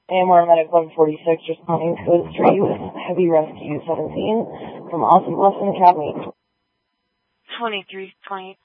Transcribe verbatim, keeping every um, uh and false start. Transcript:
A M R Medic one forty-six responding code three with Heavy Rescue seventeen from Austin Blessing Academy. twenty-three twenty.